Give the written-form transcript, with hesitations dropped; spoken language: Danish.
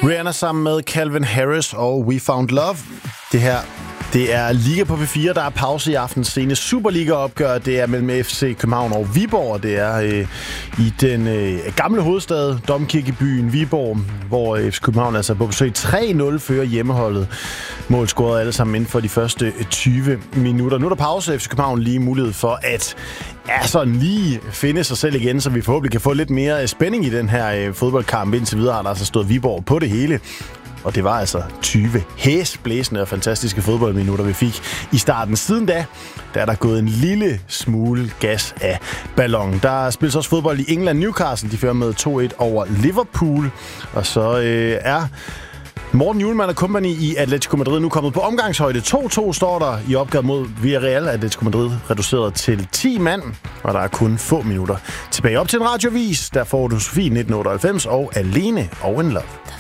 Rihanna sammen med Calvin Harris og We Found Love. Det er Liga på P4, der er pause i aftens sene Superliga-opgør. Det er mellem FC København og Viborg. Det er i den gamle hovedstad, domkirkebyen Viborg, hvor FC København altså på besøg 3-0 fører hjemmeholdet. Mål scorede alle sammen inden for de første 20 minutter. Nu er der pause. FC København lige mulighed for at sådan lige finde sig selv igen, så vi forhåbentlig kan få lidt mere spænding i den her fodboldkamp. Indtil videre har der altså stået Viborg på det hele. Og det var altså 20 hæsblæsende og fantastiske fodboldminutter, vi fik i starten. Siden da er der gået en lille smule gas af ballonen. Der spilles også fodbold i England. Newcastle, de fører med 2-1 over Liverpool. Og så er Morten Hjulmand og company i Atletico Madrid nu kommet på omgangshøjde. 2-2 står der i opgør mod Villarreal. Atletico Madrid reduceret til 10 mand, og der er kun få minutter tilbage. Op til en radiovis, der får du Sofie 1998 og Alene og In Love.